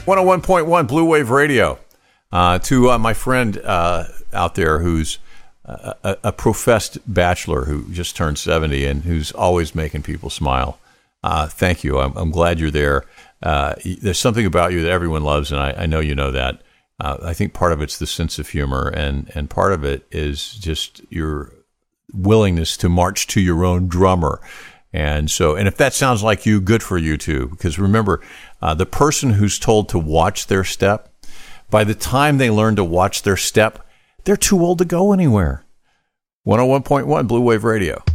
101.1 Blue Wave Radio. To my friend out there who's a professed bachelor who just turned 70 and who's always making people smile. Thank you. I'm glad you're there. There's something about you that everyone loves, and I know you know that. I think part of it's the sense of humor, and part of it is just your willingness to march to your own drummer. And if that sounds like you, good for you too. Because remember, the person who's told to watch their step, by the time they learn to watch their step, they're too old to go anywhere. 101.1 Blue Wave Radio.